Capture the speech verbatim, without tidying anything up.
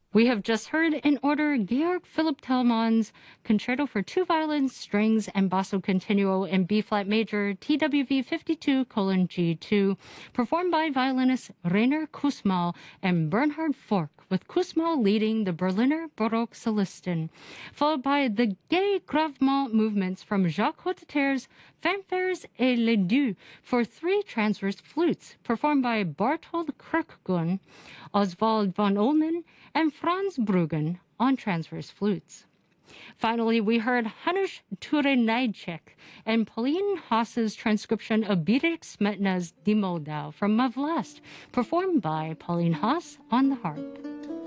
We have just heard in order Georg Philipp Teleman's Concerto for Two Violins, Strings, and Basso Continuo in B-flat major, T W V fifty-two colon G two, performed by violinists Rainer Kussmaul and Bernhard Fork, with Kussmaul leading the Berliner Baroque Solisten, followed by the Gay Gravement movements from Jacques Hotteter's Fanfares et les Deux for three transverse flutes, performed by Barthold Kirkgun, Oswald von Ullmann, and Franz Bruggen on transverse flutes. Finally, we heard Hanush Turenajcek and Pauline Haas's transcription of Birek Smetna's Die Moldau from Mavlast, performed by Pauline Haas on the harp.